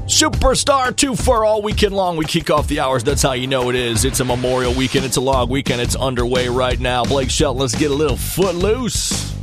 Superstar 2 for all weekend long. We kick off the hours. That's how you know it is. It's a Memorial weekend. It's a long weekend. It's underway right now. Blake Shelton, let's get a little foot loose.